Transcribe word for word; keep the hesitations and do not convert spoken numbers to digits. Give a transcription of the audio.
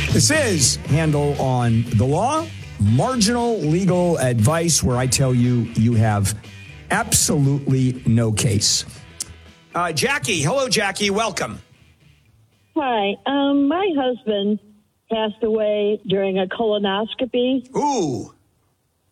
This is Handel on the Law, marginal legal advice where I tell you you have absolutely no case. Uh, Jackie, hello, Jackie. Welcome. Hi. Um, my husband passed away during a colonoscopy. Ooh.